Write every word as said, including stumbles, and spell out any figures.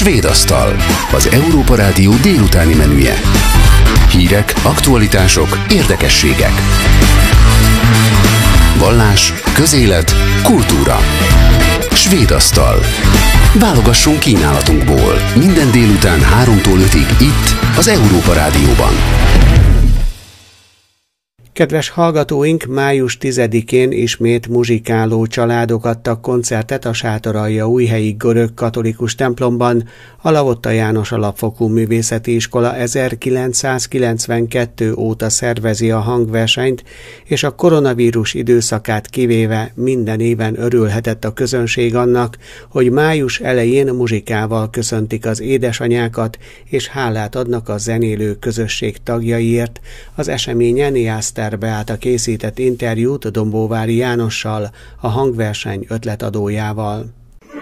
Svédasztal, az Európa Rádió délutáni menüje. Hírek, aktualitások, érdekességek. Vallás, közélet, kultúra. Svédasztal. Válogassunk kínálatunkból. Minden délután háromtól ötig itt, az Európa Rádióban. Kedves hallgatóink, május tizedikén ismét muzsikáló családok adtak koncertet a Sátoraljaújhelyi görög-katolikus templomban. A Lavotta János Alapfokú Művészeti Iskola ezerkilencszázkilencvenkettő óta szervezi a hangversenyt, és a koronavírus időszakát kivéve minden éven örülhetett a közönség annak, hogy május elején muzsikával köszöntik az édesanyákat, és hálát adnak a zenélő közösség tagjaiért. Az eseményen Jászter Beáta készített interjút Dombóvári Jánossal, a hangverseny ötletadójával.